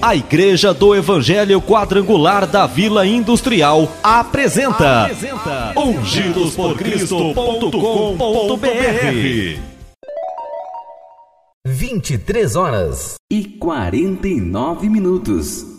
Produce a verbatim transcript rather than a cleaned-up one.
A Igreja do Evangelho Quadrangular da Vila Industrial apresenta, apresenta ungidos por cristo ponto com ponto br. vinte e três horas e quarenta e nove minutos.